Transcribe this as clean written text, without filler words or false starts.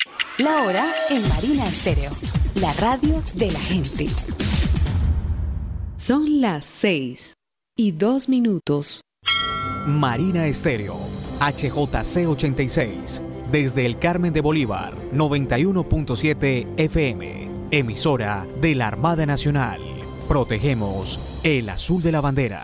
La hora en Marina Estéreo, la radio de la gente. Son las 6:02. Marina Estéreo, HJC 86, desde el Carmen de Bolívar, 91.7 FM, emisora de la Armada Nacional. Protegemos el azul de la bandera.